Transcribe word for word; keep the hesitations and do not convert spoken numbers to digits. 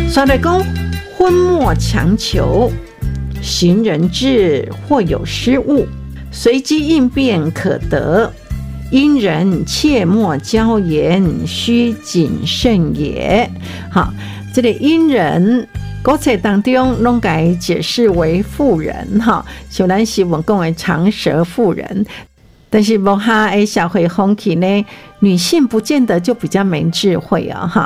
所以讲，婚莫强求，寻人志或有失误，随机应变可得。因人切莫交言，需谨慎也。好，这里因人国册当中拢改解释为妇人哈，像咱是我讲的长舌妇人，但是目下的社会风气呢，女性不见得就比较没智慧啊哈。